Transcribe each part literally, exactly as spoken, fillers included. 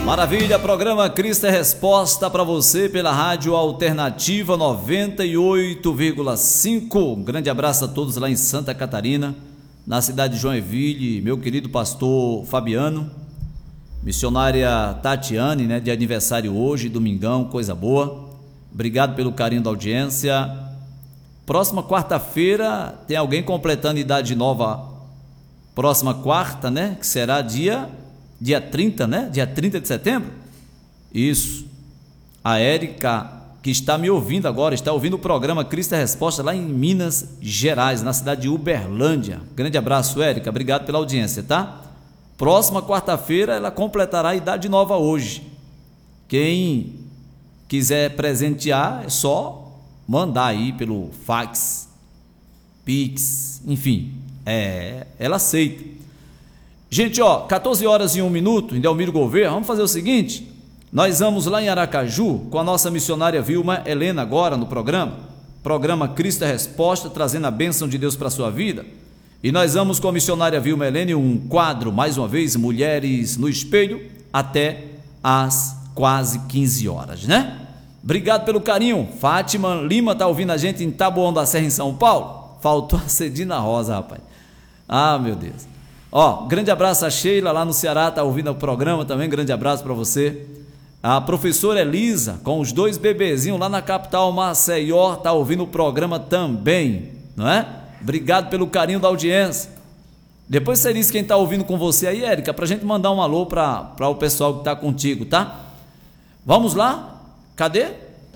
Maravilha, programa Cristo é Resposta para você pela Rádio Alternativa noventa e oito vírgula cinco. Um grande abraço a todos lá em Santa Catarina, na cidade de Joinville, meu querido pastor Fabiano, missionária Tatiane, né, de aniversário hoje, domingão, coisa boa. Obrigado pelo carinho da audiência. Próxima quarta-feira tem alguém completando idade nova. Próxima quarta, né, que será dia dia trinta, né? Dia trinta de setembro. Isso. A Érica, que está me ouvindo agora, está ouvindo o programa Cristo é Resposta lá em Minas Gerais, na cidade de Uberlândia. Grande abraço, Érica. Obrigado pela audiência, tá? Próxima quarta-feira ela completará a idade nova hoje. Quem quiser presentear é só mandar aí pelo fax, Pix, enfim, é, ela aceita. Gente, ó, quatorze horas e um minuto, em Delmiro Gouveia, vamos fazer o seguinte, nós vamos lá em Aracaju com a nossa missionária Vilma Helena agora no programa, programa Cristo é Resposta, trazendo a bênção de Deus para a sua vida, e nós vamos com a missionária Vilma Helena em um quadro, mais uma vez, Mulheres no Espelho, até às quase quinze horas, né? Obrigado pelo carinho. Fátima Lima tá ouvindo a gente em Taboão da Serra, em São Paulo. Faltou a Cedina Rosa, rapaz. Ah, meu Deus. Ó, grande abraço a Sheila lá no Ceará, tá ouvindo o programa também, grande abraço para você. A professora Elisa, com os dois bebezinhos lá na capital Maceió, tá ouvindo o programa também, não é? Obrigado pelo carinho da audiência. Depois você diz quem tá ouvindo com você aí, Érica, pra gente mandar um alô para o pessoal que tá contigo, tá? Vamos lá? Cadê?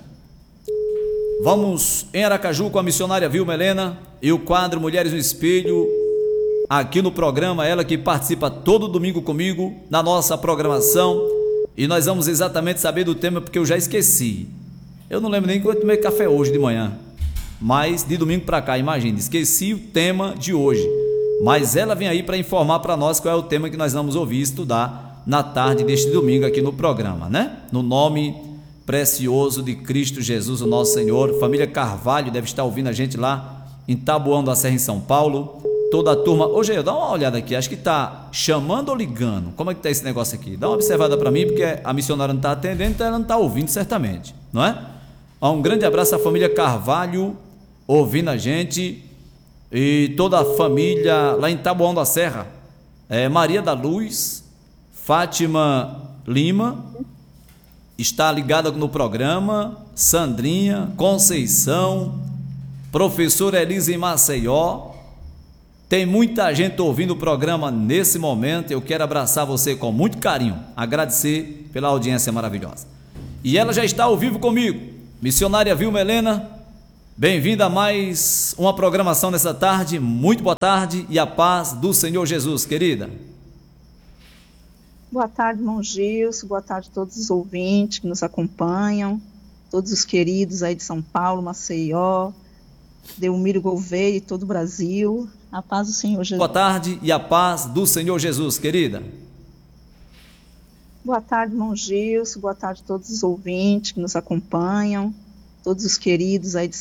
Vamos em Aracaju com a missionária Vilma Helena e o quadro Mulheres no Espelho, aqui no programa, ela que participa todo domingo comigo na nossa programação, e nós vamos exatamente saber do tema porque eu já esqueci. Eu não lembro nem que eu tomei café hoje de manhã, mas de domingo para cá, imagine, esqueci o tema de hoje, mas ela vem aí para informar para nós qual é o tema que nós vamos ouvir e estudar na tarde deste domingo aqui no programa, né? No nome precioso de Cristo Jesus, o nosso Senhor. Família Carvalho deve estar ouvindo a gente lá em Taboão da Serra, em São Paulo. Toda a turma, hoje eu dá uma olhada aqui, acho que tá chamando ou ligando, como é que tá esse negócio aqui? Dá uma observada para mim, porque a missionária não está atendendo, então ela não está ouvindo certamente, não é? Um grande abraço à família Carvalho, ouvindo a gente, e toda a família lá em Taboão da Serra, é, Maria da Luz, Fátima Lima, está ligada no programa, Sandrinha, Conceição, professora Elisa em Maceió. Tem muita gente ouvindo o programa nesse momento. Eu quero abraçar você com muito carinho, agradecer pela audiência maravilhosa. E ela já está ao vivo comigo, missionária Vilma Helena. Bem-vinda a mais uma programação nessa tarde. Muito boa tarde e a paz do Senhor Jesus, querida. Boa tarde, irmão Gilson. Boa tarde a todos os ouvintes que nos acompanham, todos os queridos aí de São Paulo, Maceió, Delmiro Gouveia e todo o Brasil. A paz do Senhor Jesus. Boa tarde e a paz do Senhor Jesus, querida. Boa tarde, irmão Gilson. Boa tarde a todos os ouvintes que nos acompanham, todos os queridos aí de